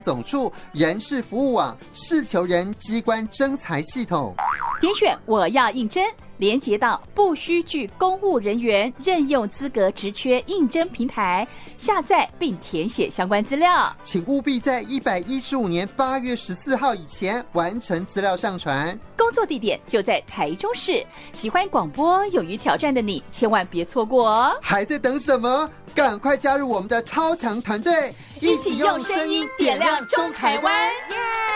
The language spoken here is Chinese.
总处人事服务网事求人机关征才系统， 点选我要应征，连接到不需具公务人员任用资格职缺应征平台，下载并填写相关资料。 请务必在115年8月14号以前完成资料上传。 工作地点就在台中市。喜欢广播、勇于挑战的你，千万别错过哦！ 还在等什么？赶快加入我们的超强团队，一起用声音点亮中台湾！